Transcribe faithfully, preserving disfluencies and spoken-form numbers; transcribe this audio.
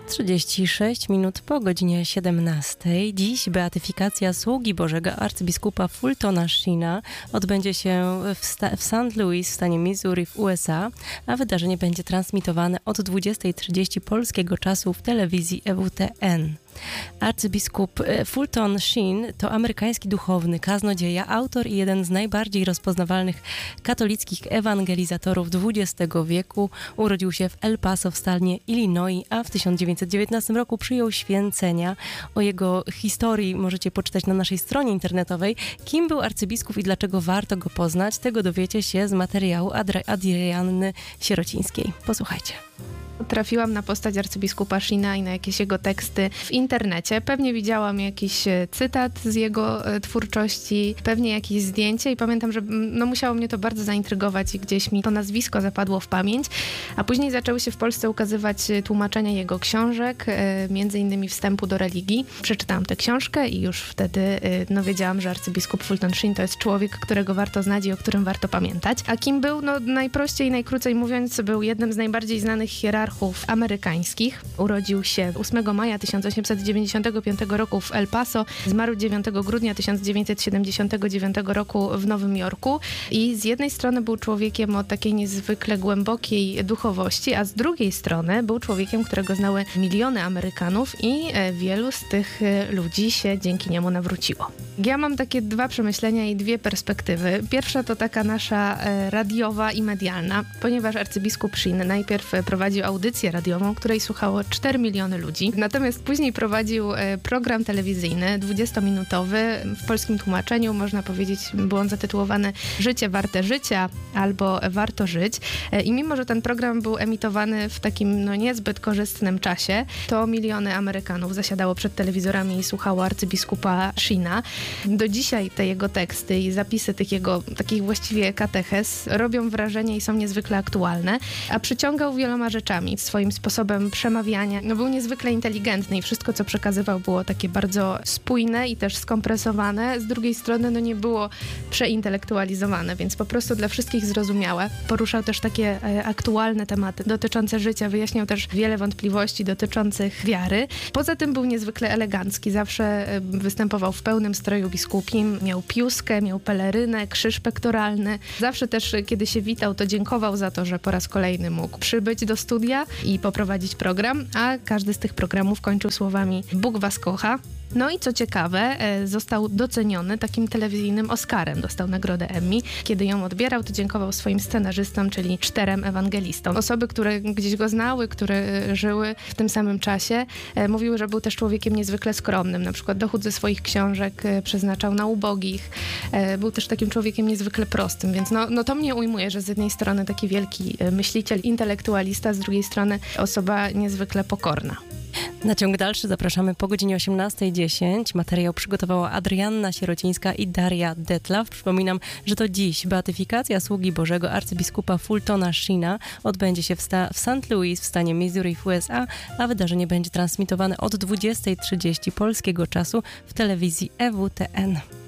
trzydzieści sześć minut po godzinie siedemnastej. Dziś beatyfikacja sługi Bożego arcybiskupa Fultona Sheena odbędzie się w, sta- w Saint Louis w stanie Missouri w U S A, a wydarzenie będzie transmitowane od dwudziestej trzydzieści polskiego czasu w telewizji E W T N. Arcybiskup Fulton Sheen to amerykański duchowny, kaznodzieja, autor i jeden z najbardziej rozpoznawalnych katolickich ewangelizatorów dwudziestego wieku. Urodził się w El Paso w stanie Illinois, a w tysiąc dziewięćset dziewiętnastym roku przyjął święcenia. O jego historii możecie poczytać na naszej stronie internetowej. Kim był arcybiskup i dlaczego warto go poznać, tego dowiecie się z materiału Adri- Adrianny Sierocińskiej. Posłuchajcie. Trafiłam na postać arcybiskupa Sheena i na jakieś jego teksty w internecie. Pewnie widziałam jakiś cytat z jego twórczości, pewnie jakieś zdjęcie i pamiętam, że no, musiało mnie to bardzo zaintrygować i gdzieś mi to nazwisko zapadło w pamięć. A później zaczęły się w Polsce ukazywać tłumaczenia jego książek, między innymi Wstępu do religii. Przeczytałam tę książkę i już wtedy no, wiedziałam, że arcybiskup Fulton Sheen to jest człowiek, którego warto znać i o którym warto pamiętać. A kim był? No najprościej i najkrócej mówiąc, był jednym z najbardziej znanych hierarchów amerykańskich. Urodził się ósmego maja tysiąc osiemset dziewięćdziesiątego piątego roku w El Paso. Zmarł dziewiątego grudnia tysiąc dziewięćset siedemdziesiątego dziewiątego roku w Nowym Jorku. I z jednej strony był człowiekiem o takiej niezwykle głębokiej duchowości, a z drugiej strony był człowiekiem, którego znały miliony Amerykanów i wielu z tych ludzi się dzięki niemu nawróciło. Ja mam takie dwa przemyślenia i dwie perspektywy. Pierwsza to taka nasza radiowa i medialna, ponieważ arcybiskup Sheen najpierw prowadził audycję radiową, której słuchało cztery miliony ludzi. Natomiast później prowadził program telewizyjny dwudziestominutowy. W polskim tłumaczeniu można powiedzieć, był on zatytułowany Życie warte życia albo Warto żyć. I mimo, że ten program był emitowany w takim no, niezbyt korzystnym czasie, to miliony Amerykanów zasiadało przed telewizorami i słuchało arcybiskupa Sheena. Do dzisiaj te jego teksty i zapisy tych jego takich właściwie kateches robią wrażenie i są niezwykle aktualne, a przyciągał wieloma rzeczami, swoim sposobem przemawiania. No był niezwykle inteligentny i wszystko, co przekazywał, było takie bardzo spójne i też skompresowane. Z drugiej strony, no nie było przeintelektualizowane, więc po prostu dla wszystkich zrozumiałe. Poruszał też takie e, aktualne tematy dotyczące życia, wyjaśniał też wiele wątpliwości dotyczących wiary. Poza tym był niezwykle elegancki, zawsze e, występował w pełnym stroju biskupim, miał piuskę, miał pelerynę, krzyż pektoralny. Zawsze też, kiedy się witał, to dziękował za to, że po raz kolejny mógł przybyć do studia i poprowadzić program, a każdy z tych programów kończył słowami Bóg was kocha. No i co ciekawe, został doceniony takim telewizyjnym Oscarem. Dostał nagrodę Emmy. Kiedy ją odbierał, to dziękował swoim scenarzystom, czyli czterem ewangelistom. Osoby, które gdzieś go znały, które żyły w tym samym czasie, mówiły, że był też człowiekiem niezwykle skromnym. Na przykład dochód ze swoich książek przeznaczał na ubogich. Był też takim człowiekiem niezwykle prostym, więc no, no to mnie ujmuje, że z jednej strony taki wielki myśliciel, intelektualista, z drugiej strony osoba niezwykle pokorna. Na ciąg dalszy zapraszamy po godzinie osiemnastej dziesięć. Materiał przygotowała Adrianna Sierocińska i Daria Detlaw. Przypominam, że to dziś beatyfikacja sługi Bożego arcybiskupa Fultona Sheena odbędzie się w, sta- w Saint Louis w stanie Missouri w U S A, a wydarzenie będzie transmitowane od dwudziestej trzydzieści polskiego czasu w telewizji E W T N.